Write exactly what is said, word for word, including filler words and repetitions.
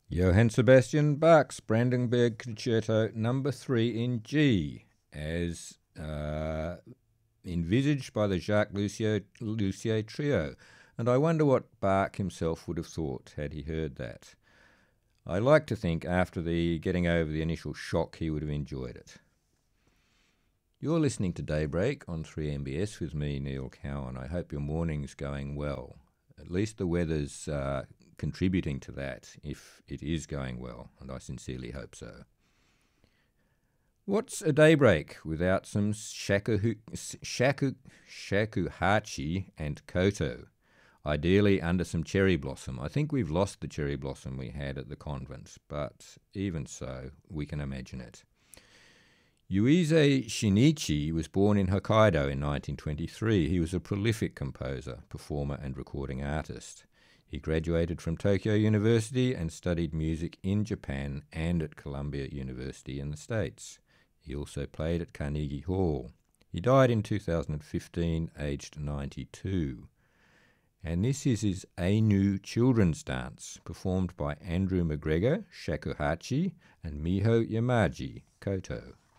Johann Sebastian Bach's Brandenburg Concerto number three in G, as uh, envisaged by the Jacques Lussier, Lussier Trio, and I wonder what Bach himself would have thought had he heard that. I like to think after the getting over the initial shock he would have enjoyed it. You're listening to Daybreak on three M B S with me, Neil Cowan. I hope your morning's going well. At least the weather's uh, contributing to that, if it is going well, and I sincerely hope so. What's a daybreak without some shaku, shaku, shakuhachi and koto? Ideally under some cherry blossom. I think we've lost the cherry blossom we had at the convent, but even so, we can imagine it. Yuize Shinichi was born in Hokkaido in nineteen twenty-three. He was a prolific composer, performer and recording artist. He graduated from Tokyo University and studied music in Japan and at Columbia University in the States. He also played at Carnegie Hall. He died in two thousand fifteen, aged ninety-two. And this is his Ainu children's dance, performed by Andrew McGregor, shakuhachi, and Miho Yamaji, koto.